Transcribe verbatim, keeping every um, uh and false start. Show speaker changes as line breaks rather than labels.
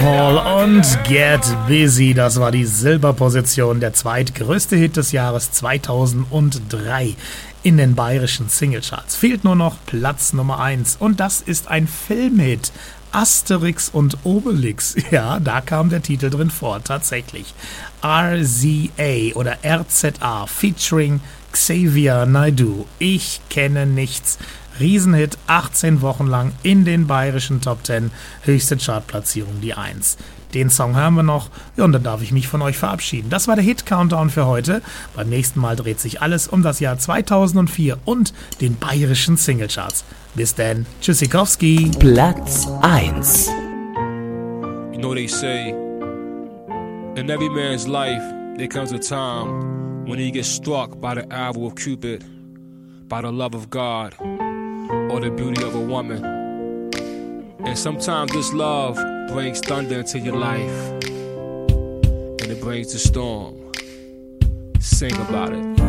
Paul und Get Busy, das war die Silberposition, der zweitgrößte Hit des Jahres zweitausenddrei in den bayerischen Singlecharts. Fehlt nur noch Platz Nummer eins und das ist ein Filmhit. Asterix und Obelix, ja, da kam der Titel drin vor, tatsächlich. R Z A oder R Z A featuring Xavier Naidoo. Ich kenne nichts. Riesenhit, achtzehn Wochen lang in den bayerischen Top zehn, höchste Chartplatzierung die eins. Den Song hören wir noch, ja, und dann darf ich mich von euch verabschieden. Das war der Hit-Countdown für heute. Beim nächsten Mal dreht sich alles um das Jahr zweitausendvier und den bayerischen Singlecharts. Bis dann, Tschüssikowski.
Platz eins.
You know they say, in every man's life, there comes a time when he gets struck by the arrow of Cupid, by the love of God, or the beauty of a woman. And sometimes this love brings thunder into your life, and it brings the storm. Sing about it.